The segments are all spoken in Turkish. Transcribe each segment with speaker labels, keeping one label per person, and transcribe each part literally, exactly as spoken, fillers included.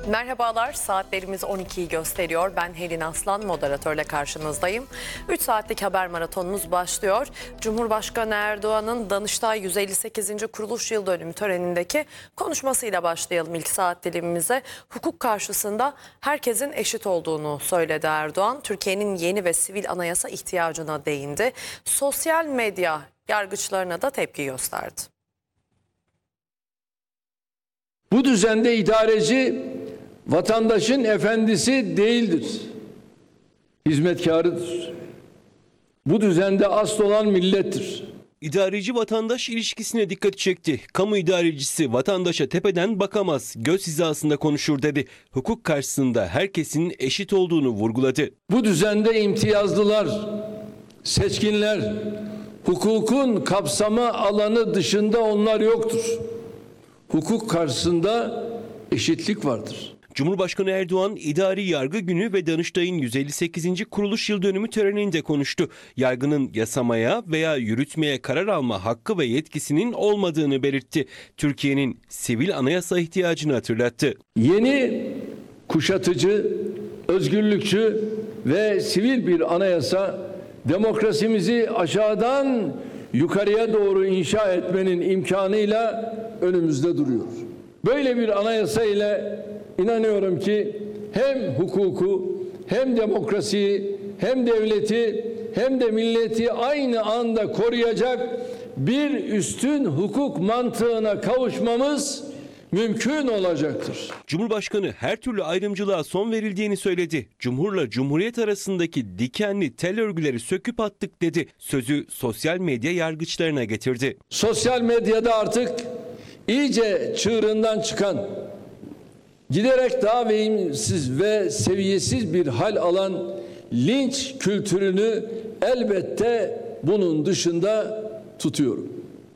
Speaker 1: Merhabalar, saatlerimiz on ikiyi gösteriyor. Ben Helin Aslan, moderatörle karşınızdayım. üç saatlik haber maratonumuz başlıyor. Cumhurbaşkanı Erdoğan'ın Danıştay yüz elli sekizinci kuruluş yıl dönümü törenindeki konuşmasıyla başlayalım ilk saat dilimimize. Hukuk karşısında herkesin eşit olduğunu söyledi Erdoğan. Türkiye'nin yeni ve sivil anayasa ihtiyacına değindi. Sosyal medya yargıçlarına da tepki gösterdi.
Speaker 2: Bu düzende idareci vatandaşın efendisi değildir. Hizmetkarıdır. Bu düzende asıl olan millettir.
Speaker 3: İdareci vatandaş ilişkisine dikkat çekti. Kamu idarecisi vatandaşa tepeden bakamaz, göz hizasında konuşur dedi. Hukuk karşısında herkesin eşit olduğunu vurguladı.
Speaker 2: Bu düzende imtiyazlılar, seçkinler, hukukun kapsama alanı dışında onlar yoktur. Hukuk karşısında eşitlik vardır.
Speaker 3: Cumhurbaşkanı Erdoğan idari yargı günü ve Danıştay'ın yüz elli sekizinci kuruluş yıl dönümü töreninde konuştu. Yargının yasamaya veya yürütmeye karar alma hakkı ve yetkisinin olmadığını belirtti. Türkiye'nin sivil anayasa ihtiyacını hatırlattı.
Speaker 2: Yeni, kuşatıcı, özgürlükçü ve sivil bir anayasa demokrasimizi aşağıdan yukarıya doğru inşa etmenin imkanıyla önümüzde duruyor. Böyle bir anayasa ile inanıyorum ki hem hukuku, hem demokrasiyi, hem devleti, hem de milleti aynı anda koruyacak bir üstün hukuk mantığına kavuşmamız mümkün olacaktır.
Speaker 3: Cumhurbaşkanı her türlü ayrımcılığa son verildiğini söyledi. Cumhurla Cumhuriyet arasındaki dikenli tel örgüleri söküp attık dedi. Sözü sosyal medya yargıçlarına getirdi.
Speaker 2: Sosyal medyada artık iyice çığırından çıkan, giderek daha verimsiz ve seviyesiz bir hal alan linç kültürünü elbette bunun dışında tutuyorum.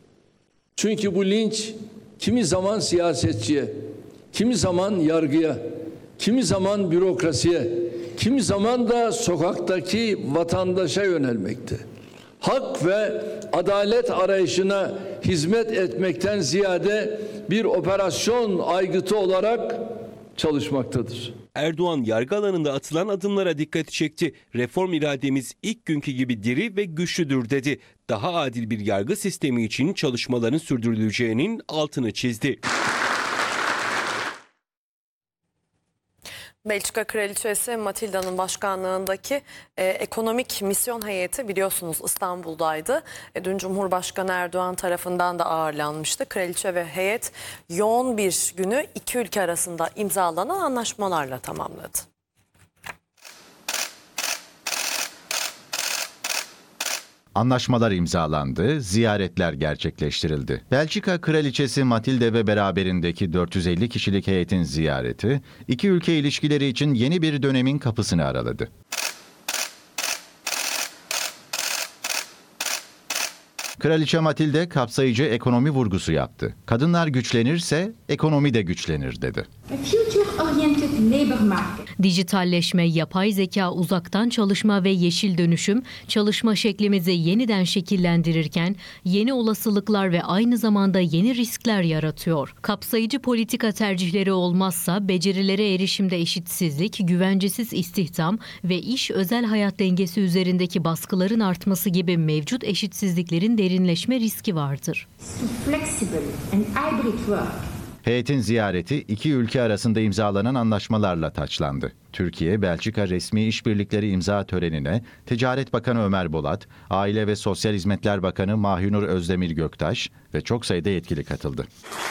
Speaker 2: Çünkü bu linç kimi zaman siyasetçiye, kimi zaman yargıya, kimi zaman bürokrasiye, kimi zaman da sokaktaki vatandaşa yönelmekte. Hak ve adalet arayışına hizmet etmekten ziyade bir operasyon aygıtı olarak çalışmaktadır.
Speaker 3: Erdoğan yargı alanında atılan adımlara dikkat çekti. Reform irademiz ilk günkü gibi diri ve güçlüdür dedi. Daha adil bir yargı sistemi için çalışmaların sürdürüleceğinin altını çizdi.
Speaker 1: Belçika Kraliçesi Matilda'nın başkanlığındaki e, ekonomik misyon heyeti biliyorsunuz İstanbul'daydı. E, dün Cumhurbaşkanı Erdoğan tarafından da ağırlanmıştı. Kraliçe ve heyet yoğun bir günü iki ülke arasında imzalanan anlaşmalarla tamamladı.
Speaker 4: Anlaşmalar imzalandı, ziyaretler gerçekleştirildi. Belçika Kraliçesi Matilde ve beraberindeki dört yüz elli kişilik heyetin ziyareti, iki ülke ilişkileri için yeni bir dönemin kapısını araladı. Kraliçe Matilde kapsayıcı ekonomi vurgusu yaptı. Kadınlar güçlenirse ekonomi de güçlenir dedi.
Speaker 5: Dijitalleşme, yapay zeka, uzaktan çalışma ve yeşil dönüşüm çalışma şeklimizi yeniden şekillendirirken yeni olasılıklar ve aynı zamanda yeni riskler yaratıyor. Kapsayıcı politika tercihleri olmazsa becerilere erişimde eşitsizlik, güvencesiz istihdam ve iş özel hayat dengesi üzerindeki baskıların artması gibi mevcut eşitsizliklerin derinleşme riski vardır.
Speaker 4: Heyetin ziyareti iki ülke arasında imzalanan anlaşmalarla taçlandı. Türkiye, Belçika resmi işbirlikleri imza törenine Ticaret Bakanı Ömer Bolat, Aile ve Sosyal Hizmetler Bakanı Mahinur Özdemir Göktaş ve çok sayıda yetkili katıldı.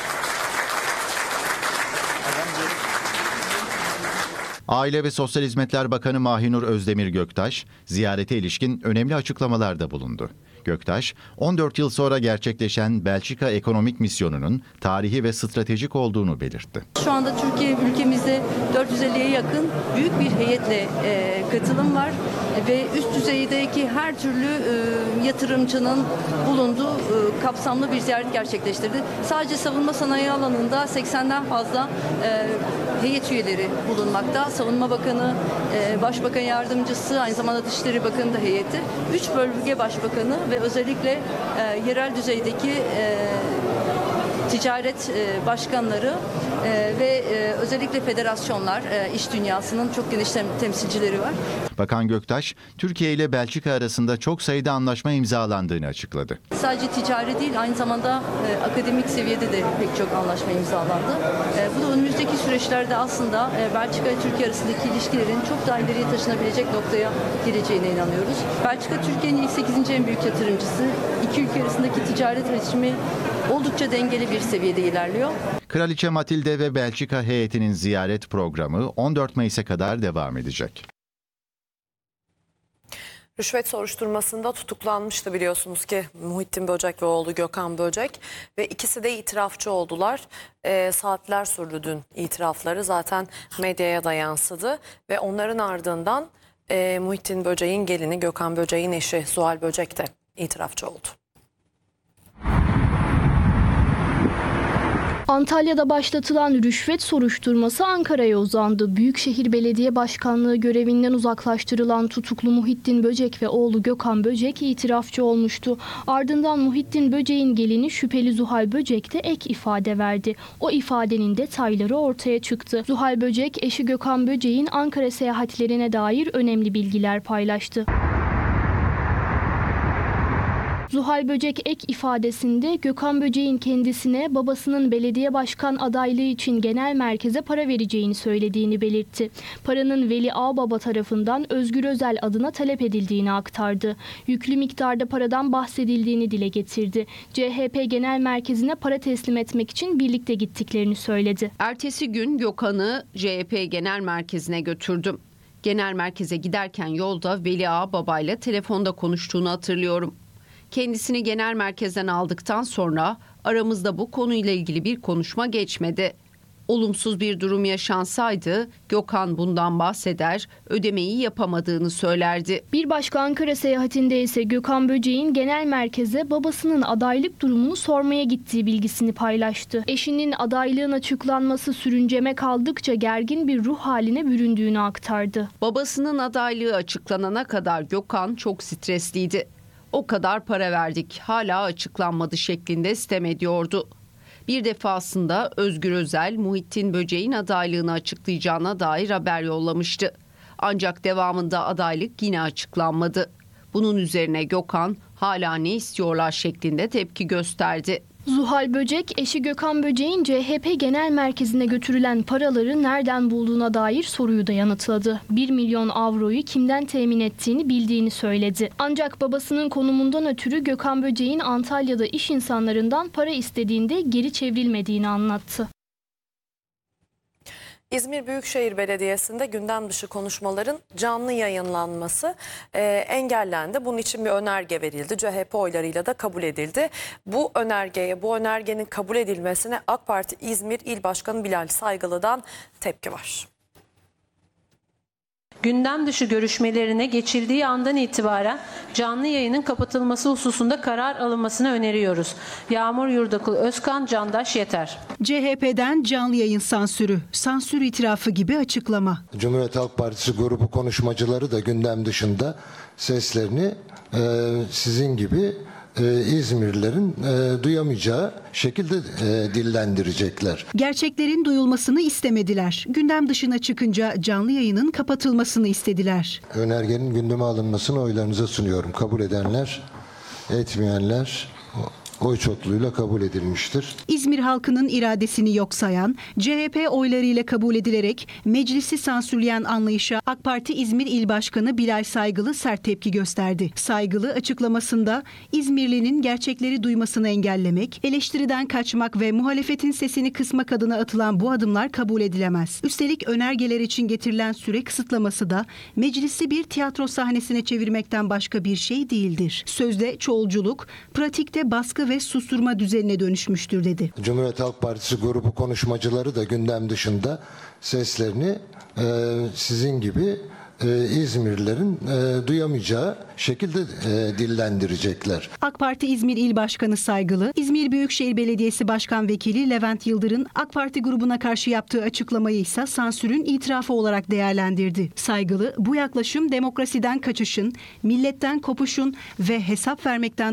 Speaker 4: Aile ve Sosyal Hizmetler Bakanı Mahinur Özdemir Göktaş, ziyarete ilişkin önemli açıklamalarda bulundu. Göktaş, on dört yıl sonra gerçekleşen Belçika ekonomik misyonunun tarihi ve stratejik olduğunu belirtti.
Speaker 6: Şu anda Türkiye ülkemizde dört yüz elliye yakın büyük bir heyetle e, katılım var ve üst düzeydeki her türlü e, yatırımcının bulunduğu e, kapsamlı bir ziyaret gerçekleştirdi. Sadece savunma sanayi alanında seksenden fazla e, heyet üyeleri bulunmakta. Savunma Bakanı, e, Başbakan Yardımcısı, aynı zamanda Dışişleri Bakanı da heyeti. Üç bölge başbakanı ve özellikle e, yerel düzeydeki e, ticaret e, başkanları e, ve e, Özellikle federasyonlar, e, iş dünyasının çok geniş tem- temsilcileri var.
Speaker 4: Bakan Göktaş, Türkiye ile Belçika arasında çok sayıda anlaşma imzalandığını açıkladı.
Speaker 6: Sadece ticari değil, aynı zamanda e, akademik seviyede de pek çok anlaşma imzalandı. E, bu da önümüzdeki süreçlerde aslında e, Belçika ile Türkiye arasındaki ilişkilerin çok daha ileriye taşınabilecek noktaya geleceğine inanıyoruz. Belçika, Türkiye'nin ilk sekizinci en büyük yatırımcısı. İki ülke arasındaki ticaret iletişimi oldukça dengeli bir seviyede ilerliyor.
Speaker 4: Kraliçe Matilde ve Belçika heyetinin ziyaret programı on dört Mayıs'a kadar devam edecek.
Speaker 1: Rüşvet soruşturmasında tutuklanmıştı biliyorsunuz ki Muhittin Böcek ve oğlu Gökhan Böcek ve ikisi de itirafçı oldular. E, saatler sürdü dün itirafları, zaten medyaya da yansıdı ve onların ardından e, Muhittin Böcek'in gelini Gökhan Böcek'in eşi Zuhal Böcek de itirafçı oldu.
Speaker 7: Antalya'da başlatılan rüşvet soruşturması Ankara'ya uzandı. Büyükşehir Belediye Başkanlığı görevinden uzaklaştırılan tutuklu Muhittin Böcek ve oğlu Gökhan Böcek itirafçı olmuştu. Ardından Muhittin Böcek'in gelini şüpheli Zuhal Böcek de ek ifade verdi. O ifadenin detayları ortaya çıktı. Zuhal Böcek, eşi Gökhan Böcek'in Ankara seyahatlerine dair önemli bilgiler paylaştı. Zuhal Böcek ek ifadesinde Gökhan Böcek'in kendisine babasının belediye başkan adaylığı için genel merkeze para vereceğini söylediğini belirtti. Paranın Veli Ağbaba tarafından Özgür Özel adına talep edildiğini aktardı. Yüklü miktarda paradan bahsedildiğini dile getirdi. C H P Genel Merkezi'ne para teslim etmek için birlikte gittiklerini söyledi.
Speaker 8: Ertesi gün Gökhan'ı C H P Genel Merkezi'ne götürdüm. Genel merkeze giderken yolda Veli Ağbaba ile telefonda konuştuğunu hatırlıyorum. Kendisini genel merkezden aldıktan sonra aramızda bu konuyla ilgili bir konuşma geçmedi. Olumsuz bir durum yaşansaydı Gökhan bundan bahseder, ödemeyi yapamadığını söylerdi.
Speaker 7: Bir başka Ankara seyahatinde ise Gökhan Böcek'in genel merkeze babasının adaylık durumunu sormaya gittiği bilgisini paylaştı. Eşinin adaylığın açıklanması sürünceme kaldıkça gergin bir ruh haline büründüğünü aktardı.
Speaker 8: Babasının adaylığı açıklanana kadar Gökhan çok stresliydi. O kadar para verdik, hala açıklanmadı şeklinde sitem ediyordu. Bir defasında Özgür Özel, Muhittin Böcek'in adaylığını açıklayacağına dair haber yollamıştı. Ancak devamında adaylık yine açıklanmadı. Bunun üzerine Gökhan hala ne istiyorlar şeklinde tepki gösterdi.
Speaker 7: Zuhal Böcek, eşi Gökhan Böcek'in C H P Genel Merkezi'ne götürülen paraları nereden bulduğuna dair soruyu da yanıtladı. bir milyon avroyu kimden temin ettiğini bildiğini söyledi. Ancak babasının konumundan ötürü Gökhan Böcek'in Antalya'da iş insanlarından para istediğinde geri çevrilmediğini anlattı.
Speaker 1: İzmir Büyükşehir Belediyesi'nde gündem dışı konuşmaların canlı yayınlanması e, engellendi. Bunun için bir önerge verildi. C H P oylarıyla da kabul edildi. Bu önergeye, bu önergenin kabul edilmesine AK Parti İzmir İl Başkanı Bilal Saygılı'dan tepki var.
Speaker 9: Gündem dışı görüşmelerine geçildiği andan itibaren canlı yayının kapatılması hususunda karar alınmasını öneriyoruz. Yağmur Yurdakul Özkan, Candaş Yeter.
Speaker 10: C H P'den canlı yayın sansürü, sansür itirafı gibi açıklama.
Speaker 11: Cumhuriyet Halk Partisi grubu konuşmacıları da gündem dışında seslerini e, sizin gibi e, İzmirlilerin e, duyamayacağı şekilde e, dillendirecekler.
Speaker 10: Gerçeklerin duyulmasını istemediler. Gündem dışına çıkınca canlı yayının kapatılmasını istediler.
Speaker 11: Önergenin gündeme alınmasını oylarınıza sunuyorum. Kabul edenler, etmeyenler oy çokluğuyla kabul edilmiştir.
Speaker 10: İzmir halkının iradesini yok sayan, C H P oylarıyla kabul edilerek meclisi sansürleyen anlayışa AK Parti İzmir İl Başkanı Bilal Saygılı sert tepki gösterdi. Saygılı açıklamasında İzmirlinin gerçekleri duymasını engellemek, eleştiriden kaçmak ve muhalefetin sesini kısmak adına atılan bu adımlar kabul edilemez. Üstelik önergeler için getirilen süre kısıtlaması da meclisi bir tiyatro sahnesine çevirmekten başka bir şey değildir. Sözde çoğulculuk, pratikte baskı ve susturma düzenine dönüşmüştür dedi.
Speaker 11: Cumhuriyet Halk Partisi grubu konuşmacıları da gündem dışında seslerini e, sizin gibi e, İzmirlilerin e, duyamayacağı şekilde e, dillendirecekler.
Speaker 10: AK Parti İzmir İl Başkanı Saygılı, İzmir Büyükşehir Belediyesi Başkan Vekili Levent Yıldır'ın AK Parti grubuna karşı yaptığı açıklamayı ise sansürün itirafı olarak değerlendirdi. Saygılı, bu yaklaşım demokrasiden kaçışın, milletten kopuşun ve hesap vermekten